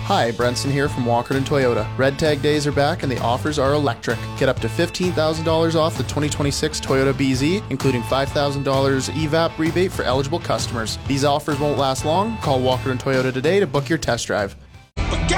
Hi, Brenson here from Walkerton Toyota. Red Tag days are back and the offers are electric. Get up to $15,000 off the 2026 Toyota BZ, including $5,000 EVAP rebate for eligible customers. These offers won't last long. Call Walkerton Toyota today to book your test drive. Forget